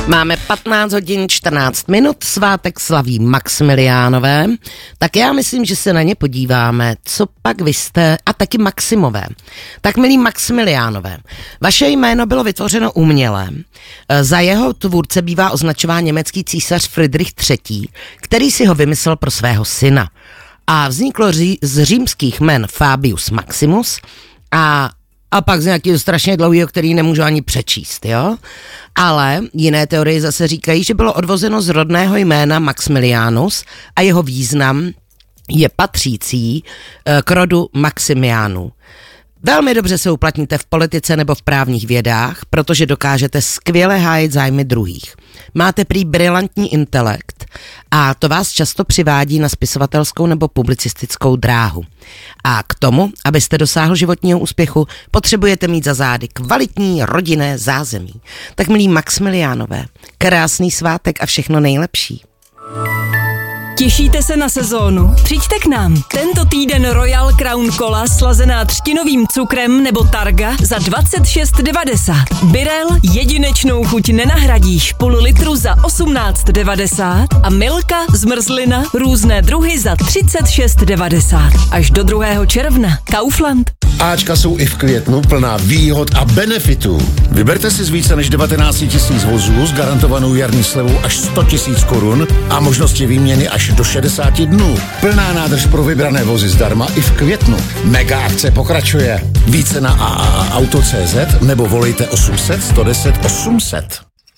Máme 15 hodin 14 minut, svátek slaví Maximiliánové, tak já myslím, že se na ně podíváme, co pak vy jste, a taky Maximové. Tak milí Maximiliánové, vaše jméno bylo vytvořeno uměle. Za jeho tvůrce bývá označován německý císař Friedrich III., který si ho vymyslel pro svého syna. A vzniklo z římských jmen Fabius Maximus a pak z nějakého strašně dlouhého, který nemůžu ani přečíst, jo? Ale jiné teorie zase říkají, že bylo odvozeno z rodného jména Maximilianus a jeho význam je patřící k rodu Maximiánů. Velmi dobře se uplatníte v politice nebo v právních vědách, protože dokážete skvěle hájit zájmy druhých. Máte prý brilantní intelekt a to vás často přivádí na spisovatelskou nebo publicistickou dráhu. A k tomu, abyste dosáhl životního úspěchu, potřebujete mít za zády kvalitní rodinné zázemí. Tak milí Maximiliánové, krásný svátek a všechno nejlepší. Těšíte se na sezónu? Přijďte k nám. Tento týden Royal Crown Cola slazená třtinovým cukrem nebo Targa za 26,90. Birel jedinečnou chuť nenahradíš, půl litru za 18,90 a Milka zmrzlina různé druhy za 36,90. Až do 2. června. Kaufland. Ačka jsou i v květnu plná výhod a benefitů. Vyberte si z více než 19 000 vozů s garantovanou jarní slevou až 100 000 korun a možnosti výměny až do 60 dnů. Plná nádrž pro vybrané vozy zdarma i v květnu. Mega akce pokračuje. Více na AAAauto.cz nebo volejte 800 110 800.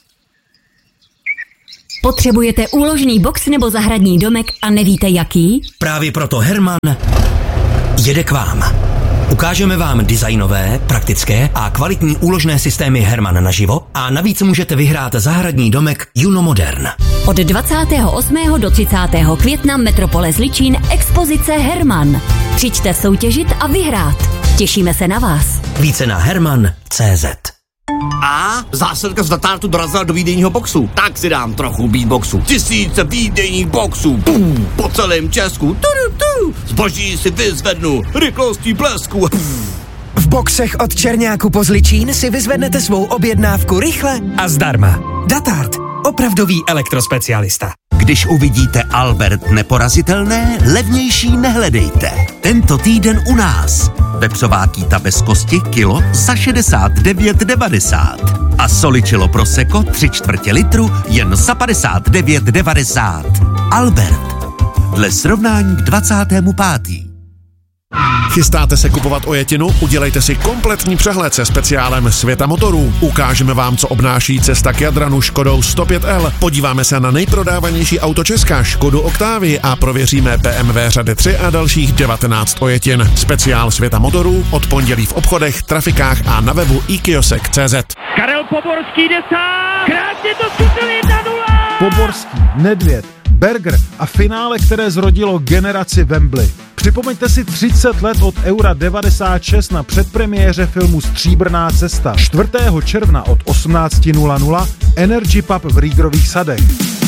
Potřebujete úložný box nebo zahradní domek a nevíte jaký? Právě proto Herman jede k vám. Ukážeme vám designové, praktické a kvalitní úložné systémy Herman naživo a navíc můžete vyhrát zahradní domek Juno Modern. Od 28. do 30. května Metropole Zličín expozice Herman. Přijďte soutěžit a vyhrát. Těšíme se na vás. Více na herman.cz. A zásilka z Datártu dorazila do výdejního boxu. Tak si dám trochu beatboxu. 1000 výdejních boxů. Pum, po celém Česku. Zboží si vyzvednu rychlostí blesku. V boxech od Čerňáku po Zličín si vyzvednete svou objednávku rychle a zdarma. Datart. Opravdový elektrospecialista. Když uvidíte Albert neporazitelné, levnější nehledejte. Tento týden u nás. Vepřová kýta bez kosti kilo za 69,90. A soličilo prosecco 3/4 litru jen za 59,90. Albert. Dle srovnání k 25. Chystáte se kupovat ojetinu? Udělejte si kompletní přehled se speciálem Světa motorů. Ukážeme vám, co obnáší cesta k Jadranu Škodou 105L. Podíváme se na nejprodávanější auto Česka, Škodu Octavii, a prověříme BMW řady 3 a dalších 19 ojetin. Speciál Světa motorů od pondělí v obchodech, trafikách a na webu ikiosek.cz. Karel Poborský jde sám! Krásně to zkusil 1-0! Poborský, Nedvěd, Berger a finále, které zrodilo generaci Wembley. Připomeňte si 30 let od Eura 96 na předpremiéře filmu Stříbrná cesta. 4. června od 18:00 Energy Pub v Rýgrových sadech.